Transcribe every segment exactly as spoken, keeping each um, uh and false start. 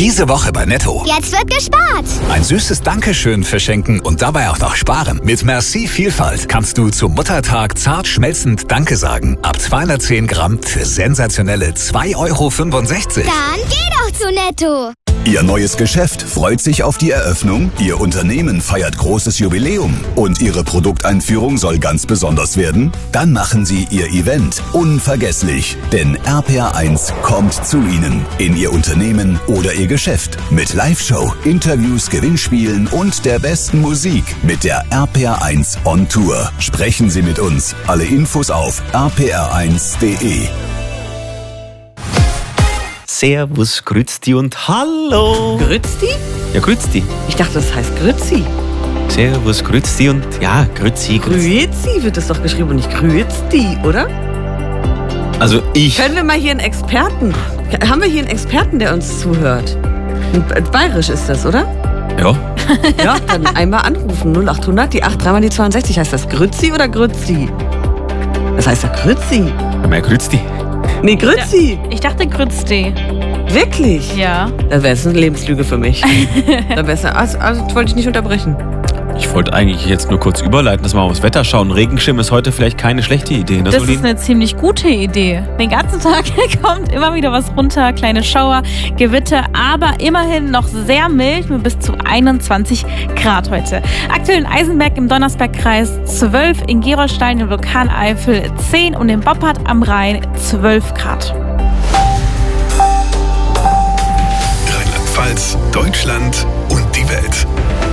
Diese Woche bei Netto. Jetzt wird gespart. Ein süßes Dankeschön verschenken und dabei auch noch sparen. Mit Merci Vielfalt kannst du zum Muttertag zart schmelzend Danke sagen. Ab zweihundertzehn Gramm für sensationelle zwei Euro fünfundsechzig. Dann geh doch zu Netto. Ihr neues Geschäft freut sich auf die Eröffnung, Ihr Unternehmen feiert großes Jubiläum und Ihre Produkteinführung soll ganz besonders werden? Dann machen Sie Ihr Event unvergesslich, denn R P R eins kommt zu Ihnen, in Ihr Unternehmen oder Ihr Geschäft mit Live-Show, Interviews, Gewinnspielen und der besten Musik mit der R P R eins on Tour. Sprechen Sie mit uns. Alle Infos auf r p r eins punkt d e. Servus, Grützti und Hallo. Grützti? Ja, Grützti. Ich dachte, das heißt Grützi. Servus, Grützti und ja, Grützi. Grützi. Grüezi wird es doch geschrieben und nicht Grützti, oder? Also ich... Können wir mal hier einen Experten... Haben wir hier einen Experten, der uns zuhört? Bayerisch ist das, oder? Ja. Ja, dann einmal anrufen. null achthundert, die acht, dreimal die zweiundsechzig. Heißt das Grützi oder Grützi? Das heißt ja Grützi. Mehr Grützti. Nee, Grützi. Ich dachte Grützti. Wirklich? Ja. Da wäre es eine Lebenslüge für mich. Da wär's, also, also wollte ich nicht unterbrechen. Ich wollte eigentlich jetzt nur kurz überleiten, dass wir mal aufs Wetter schauen. Regenschirm ist heute vielleicht keine schlechte Idee. Ne, Das Solin? ist eine ziemlich gute Idee. Den ganzen Tag kommt immer wieder was runter, kleine Schauer, Gewitter, aber immerhin noch sehr mild mit bis zu einundzwanzig Grad heute. Aktuell in Eisenberg im Donnersbergkreis zwölf, in Gerolstein im Vulkaneifel zehn und in Boppard am Rhein zwölf Grad. Rheinland-Pfalz, Deutschland und die Welt.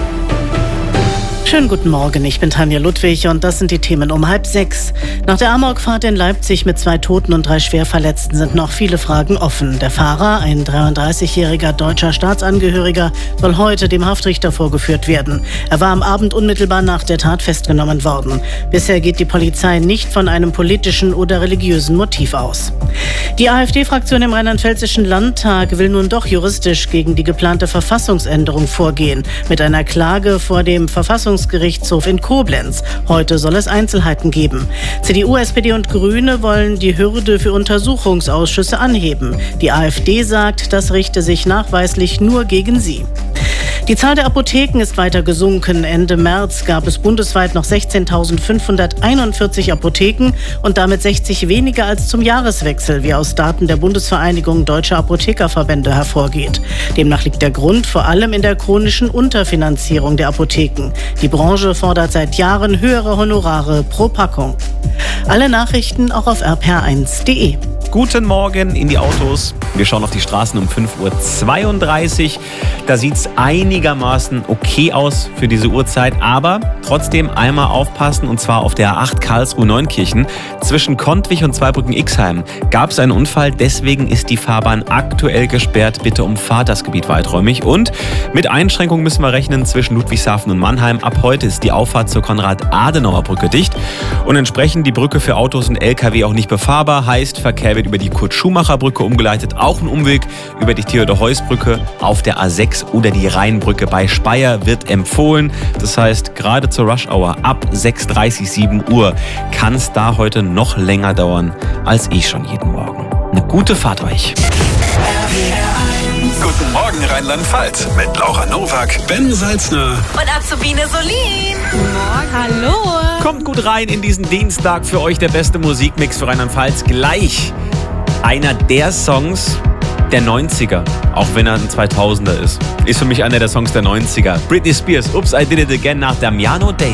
Schönen guten Morgen, ich bin Tanja Ludwig und das sind die Themen um halb sechs. Nach der Amokfahrt in Leipzig mit zwei Toten und drei Schwerverletzten sind noch viele Fragen offen. Der Fahrer, ein dreiunddreißigjähriger deutscher Staatsangehöriger, soll heute dem Haftrichter vorgeführt werden. Er war am Abend unmittelbar nach der Tat festgenommen worden. Bisher geht die Polizei nicht von einem politischen oder religiösen Motiv aus. Die AfD-Fraktion im Rheinland-Pfälzischen Landtag will nun doch juristisch gegen die geplante Verfassungsänderung vorgehen. Mit einer Klage vor dem Verfassungsgerichtshof in Koblenz. Heute soll es Einzelheiten geben. C D U, S P D und Grüne wollen die Hürde für Untersuchungsausschüsse anheben. Die AfD sagt, das richte sich nachweislich nur gegen sie. Die Zahl der Apotheken ist weiter gesunken. Ende März gab es bundesweit noch sechzehntausendfünfhunderteinundvierzig Apotheken und damit sechzig weniger als zum Jahreswechsel, wie aus Daten der Bundesvereinigung Deutscher Apothekerverbände hervorgeht. Demnach liegt der Grund vor allem in der chronischen Unterfinanzierung der Apotheken. Die Branche fordert seit Jahren höhere Honorare pro Packung. Alle Nachrichten auch auf r p r eins punkt d e. Guten Morgen in die Autos. Wir schauen auf die Straßen um fünf Uhr zweiunddreißig. Da sieht es einigermaßen okay aus für diese Uhrzeit, aber trotzdem einmal aufpassen, und zwar auf der A acht Karlsruhe-Neunkirchen. Zwischen Kontwich und Zweibrücken-Ixheim gab es einen Unfall, deswegen ist die Fahrbahn aktuell gesperrt. Bitte umfahrt das Gebiet weiträumig. Und mit Einschränkungen müssen wir rechnen zwischen Ludwigshafen und Mannheim. Ab heute ist die Auffahrt zur Konrad-Adenauer-Brücke dicht und entsprechend die Brücke für Autos und L K W auch nicht befahrbar. Heißt, Verkehr wird über die Kurt-Schumacher-Brücke umgeleitet, auch ein Umweg über die Theodor-Heuss-Brücke auf der A sechs oder die Rheinbrücke bei Speyer wird empfohlen. Das heißt, gerade zur Rush-Hour ab sechs Uhr dreißig, sieben Uhr kann es da heute noch länger dauern als ich schon jeden Morgen. Eine gute Fahrt euch. Guten Morgen Rheinland-Pfalz mit Laura Nowak, Ben Salzner Und Azubine Solin. Hallo. Kommt gut rein in diesen Dienstag. Für euch der beste Musikmix für Rheinland-Pfalz. Gleich einer der Songs der neunziger, auch wenn er ein zweitausender ist. Ist für mich einer der Songs der neunziger. Britney Spears, Oops, I Did It Again nach Damiano Days.